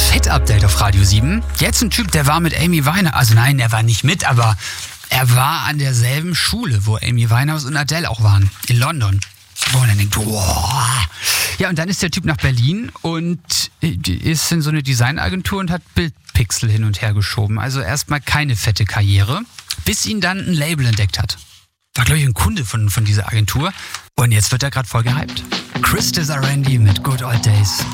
Hit-Update auf Radio 7. Jetzt ein Typ, der war mit Amy Winehouse. Also nein, er war nicht mit, aber er war an derselben Schule, wo Amy Winehouse und Adele auch waren. In London. Wo man dann denkt, boah. Ja, und dann ist der Typ nach Berlin und ist in so eine Designagentur und hat Bildpixel hin und her geschoben. Also erstmal keine fette Karriere, bis ihn dann ein Label entdeckt hat. War, glaube ich, ein Kunde von dieser Agentur. Und jetzt wird er gerade voll gehypt. Chris Desirandi mit Good Old Days.